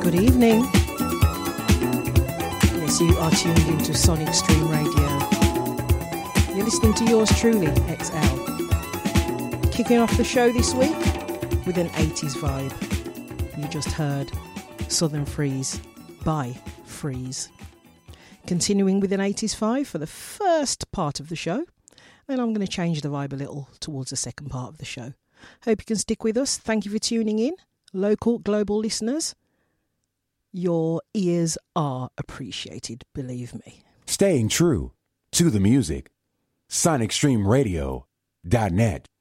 Good evening. Yes, you are tuned into Sonic Stream Radio. You're listening to yours truly, XL. Kicking off the show this week with an 80s vibe. You just heard Southern Freeze by Freeze. Continuing with an 80s vibe for the first part of the show. Then I'm going to change the vibe a little towards the second part of the show. Hope you can stick with us. Thank you for tuning in. Local, global listeners, your ears are appreciated, believe me. Staying true to the music. SonicStreamRadio.net.